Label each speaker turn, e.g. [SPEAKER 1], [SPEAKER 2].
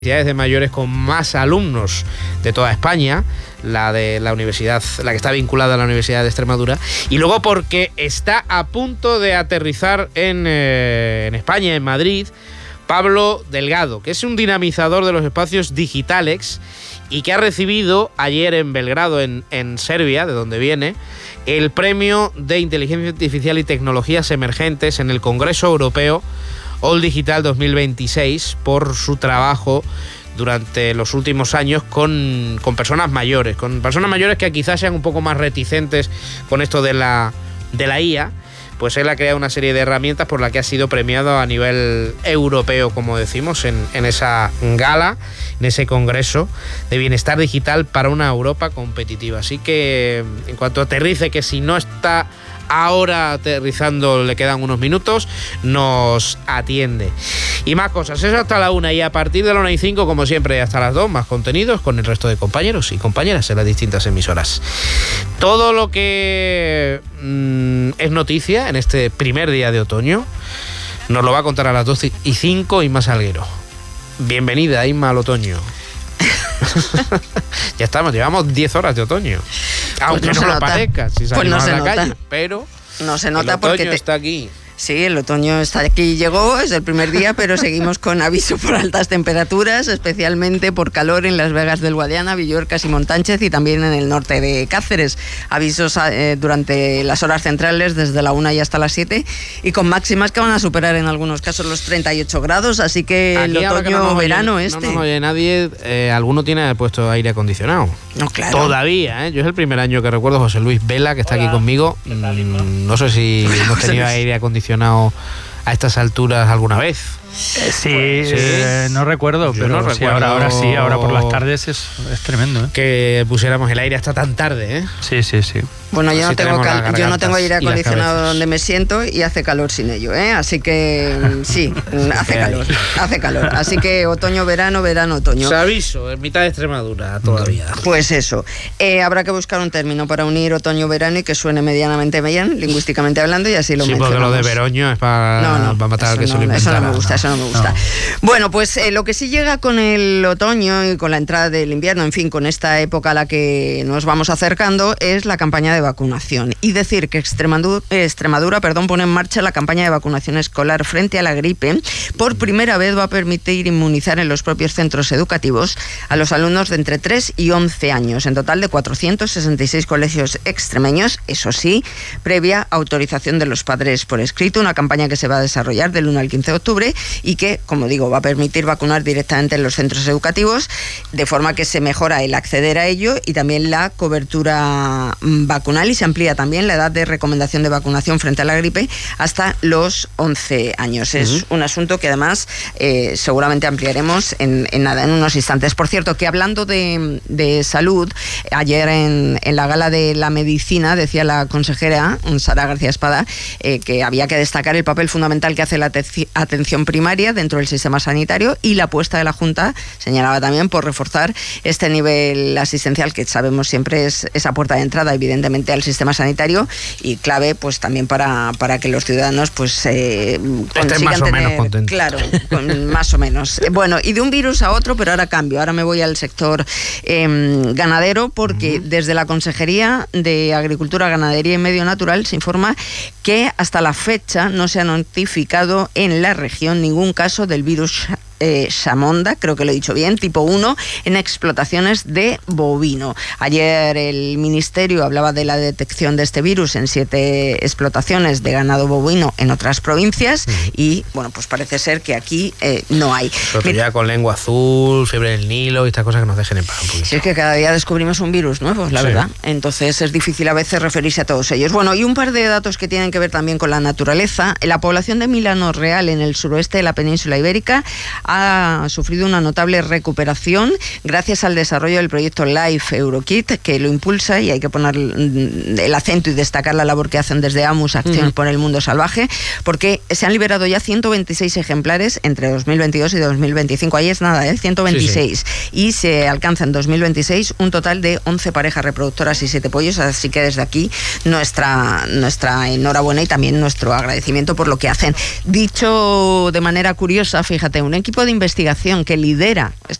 [SPEAKER 1] de mayores con más alumnos de toda España, la de la universidad, la que está vinculada a la Universidad de Extremadura, y luego porque está a punto de aterrizar en España, en Madrid, Pablo Delgado, que es un dinamizador de los espacios digitales y que ha recibido ayer en Belgrado, en Serbia, de donde viene, el premio de Inteligencia Artificial y Tecnologías Emergentes en el Congreso Europeo All Digital 2026 por su trabajo durante los últimos años con personas mayores que quizás sean un poco más reticentes con esto de la IA. Pues él ha creado una serie de herramientas por las que ha sido premiado a nivel europeo, como decimos, en esa gala, en ese congreso de bienestar digital para una Europa competitiva. Así que en cuanto aterrice, que si no está ahora aterrizando, le quedan unos minutos, nos atiende. Y más cosas, eso hasta la 1, y a partir de la 1:05, como siempre, hasta las 2, más contenidos con el resto de compañeros y compañeras en las distintas emisoras. Todo lo que es noticia en este primer día de otoño nos lo va a contar a las 2:05 Inma Salguero. Bienvenida, Inma, al otoño. Ya estamos, llevamos 10 horas de otoño. Aunque pues no lo parezca, si salimos a la calle, pero
[SPEAKER 2] no se nota
[SPEAKER 1] el otoño
[SPEAKER 2] porque
[SPEAKER 1] está aquí.
[SPEAKER 2] Sí, el otoño está aquí, llegó, es el primer día, pero seguimos con aviso por altas temperaturas, especialmente por calor en Las Vegas del Guadiana, Villorcas y Montánchez, y también en el norte de Cáceres. Avisos durante las horas centrales, desde la 1 y hasta las 7, y con máximas que van a superar en algunos casos los 38 grados, así que aquí, el otoño-verano
[SPEAKER 1] No nos oye nadie, alguno tiene puesto aire acondicionado.
[SPEAKER 2] No, claro.
[SPEAKER 1] Todavía, Yo es el primer año que recuerdo, José Luis Vela, que está aquí conmigo. No sé si hemos tenido aire acondicionado a estas alturas alguna vez.
[SPEAKER 3] Sí. No recuerdo,
[SPEAKER 1] yo
[SPEAKER 3] pero
[SPEAKER 1] no
[SPEAKER 3] sí,
[SPEAKER 1] recuerdo
[SPEAKER 3] ahora sí, ahora por las tardes es tremendo.
[SPEAKER 1] Que pusiéramos el aire hasta tan tarde,
[SPEAKER 3] Sí.
[SPEAKER 2] Bueno, yo no tengo aire acondicionado donde me siento y hace calor sin ello, Así que sí, hace calor. Así que otoño, verano, otoño.
[SPEAKER 1] Os aviso, en mitad de Extremadura todavía.
[SPEAKER 2] Pues eso, habrá que buscar un término para unir otoño, verano y que suene medianamente bien, lingüísticamente hablando, y así lo mencionamos.
[SPEAKER 1] Sí, porque lo de Veroño es para matar al que se lo inventara.
[SPEAKER 2] Eso no me gusta. Bueno, pues lo que sí llega con el otoño y con la entrada del invierno, en fin, con esta época a la que nos vamos acercando, es la campaña de vacunación. Y decir que Extremadura pone en marcha la campaña de vacunación escolar frente a la gripe. Por primera vez va a permitir inmunizar en los propios centros educativos a los alumnos de entre 3 y 11 años, en total de 466 colegios extremeños, eso sí, previa autorización de los padres por escrito, una campaña que se va a desarrollar del 1 al 15 de octubre y que, como digo, va a permitir vacunar directamente en los centros educativos, de forma que se mejora el acceder a ello y también la cobertura vacunal, y se amplía también la edad de recomendación de vacunación frente a la gripe hasta los 11 años. Es un asunto que además seguramente ampliaremos en unos instantes. Por cierto, que hablando de salud, ayer en la gala de la medicina decía la consejera Sara García Espada que había que destacar el papel fundamental que hace la atención primaria dentro del sistema sanitario, y la apuesta de la Junta, señalaba también, por reforzar este nivel asistencial que sabemos siempre es esa puerta de entrada evidentemente al sistema sanitario, y clave pues también para que los ciudadanos pues
[SPEAKER 1] estén más o menos contentos.
[SPEAKER 2] Claro, más o menos. Bueno, y de un virus a otro, pero ahora cambio, ahora me voy al sector ganadero, porque desde la Consejería de Agricultura, Ganadería y Medio Natural se informa que hasta la fecha no se ha notificado en la región ningún caso del virus Shamonda, creo que lo he dicho bien, tipo 1, en explotaciones de bovino. Ayer el Ministerio hablaba de la detección de este virus en 7 explotaciones de ganado bovino en otras provincias, y bueno, pues parece ser que aquí no hay.
[SPEAKER 1] Pero ya con lengua azul, fiebre del Nilo y estas cosas que nos dejen en paz un poquito.
[SPEAKER 2] Si es que cada día descubrimos un virus nuevo, la verdad. Entonces es difícil a veces referirse a todos ellos. Bueno, y un par de datos que tienen que ver también con la naturaleza. La población de Milano Real, en el suroeste de la península ibérica, ha sufrido una notable recuperación gracias al desarrollo del proyecto Life Eurokit, que lo impulsa, y hay que poner el acento y destacar la labor que hacen desde AMUS, Acción por el Mundo Salvaje, porque se han liberado ya 126 ejemplares entre 2022 y 2025. Ahí es nada, 126. Sí. Y se alcanza en 2026 un total de 11 parejas reproductoras y 7 pollos, así que desde aquí nuestra enhorabuena y también nuestro agradecimiento por lo que hacen. Dicho de manera curiosa, fíjate, un equipo equipo de investigación que lidera